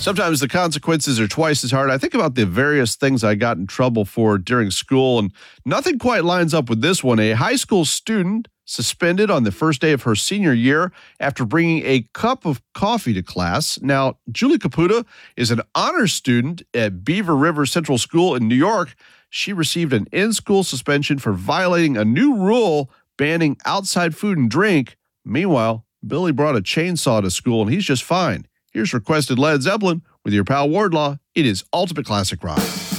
Sometimes the consequences are twice as hard. I think about the various things I got in trouble for during school, and nothing quite lines up with this one. A high school student suspended on the first day of her senior year after bringing a cup of coffee to class. Now, Julie Caputa is an honors student at Beaver River Central School in New York. She received an in-school suspension for violating a new rule banning outside food and drink. Meanwhile, Billy brought a chainsaw to school, and he's just fine. Here's requested Led Zeppelin with your pal Wardlaw. It is Ultimate Classic Rock.